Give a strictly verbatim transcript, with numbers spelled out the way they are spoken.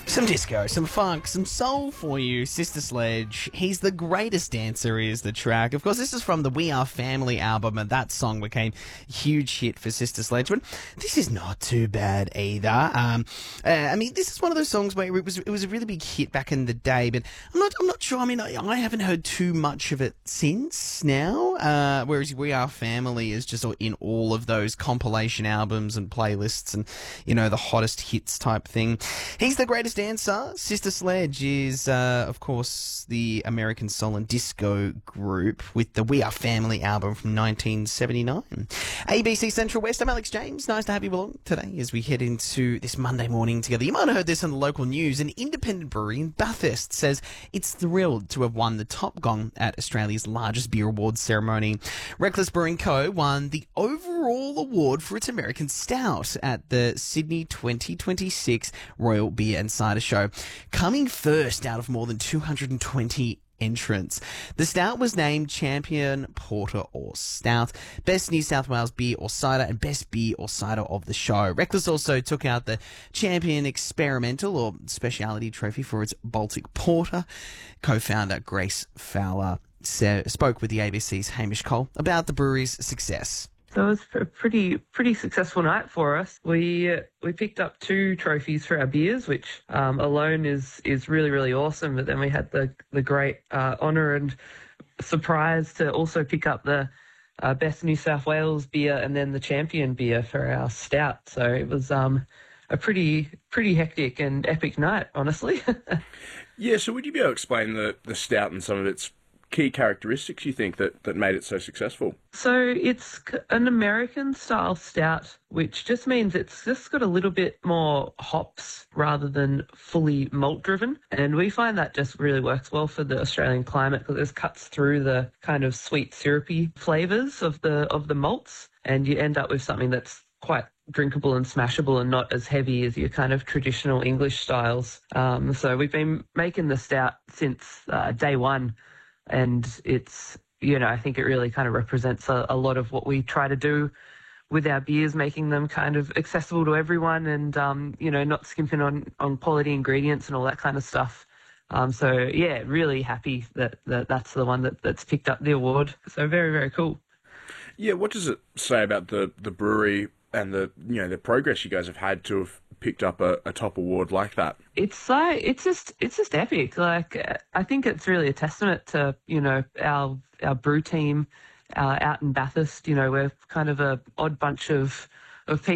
Some disco, some funk, some soul for you, Sister Sledge. He's the greatest dancer is the track. Of course, this is from the We Are Family album, and that song became a huge hit for Sister Sledge. But this is not too bad either. Um, uh, I mean, this is one of those songs where it was it was a really big hit back in the day, but I'm not I'm not sure. I mean, I, I haven't heard too much of it since now. Uh, whereas We Are Family is just in all of those compilation albums and playlists, and you know the hottest hits type thing. He's the greatest dancer. Sister Sledge is, uh, of course, the American soul and disco group with the We Are Family album from nineteen seventy-nine. A B C Central West, I'm Alex James. Nice to have you along today as we head into this Monday morning together. You might have heard this on the local news. An independent brewery in Bathurst says it's thrilled to have won the top gong at Australia's largest beer awards ceremony. Reckless Brewing Co. won the overall award for its American stout at the Sydney twenty twenty-six Royal Beer and Cider Show, coming first out of more than two hundred twenty entrants. The stout was named Champion Porter or Stout, Best New South Wales Beer or Cider, and Best Beer or Cider of the show. Reckless also took out the Champion Experimental or Speciality Trophy for its Baltic Porter. Co-founder Grace Fowler sa- spoke with the A B C's Hamish Cole about the brewery's success. So it was a pretty pretty successful night for us. We uh, we picked up two trophies for our beers, which um, alone is is really really awesome. But then we had the the great uh, honour and surprise to also pick up the uh, best New South Wales beer and then the champion beer for our stout. So it was um, a pretty pretty hectic and epic night, honestly. Yeah. So would you be able to explain the the stout and some of its key characteristics you think that, that made it so successful? So it's an American style stout, which just means it's just got a little bit more hops rather than fully malt driven. And we find that just really works well for the Australian climate because it cuts through the kind of sweet syrupy flavours of the of the malts, and you end up with something that's quite drinkable and smashable and not as heavy as your kind of traditional English styles. Um, so we've been making the stout since uh, day one. And it's, you know, I think it really kind of represents a, a lot of what we try to do with our beers, making them kind of accessible to everyone and, um, you know, not skimping on, on quality ingredients and all that kind of stuff. Um, so, yeah, really happy that, that that's the one that, that's picked up the award. So very, very cool. Yeah, what does it say about the, the brewery and the, you know, the progress you guys have had to have picked up a, a top award like that? It's like it's just it's just epic. Like uh, I think it's really a testament to you know our our brew team uh, out in Bathurst. You know we're kind of a odd bunch of of people.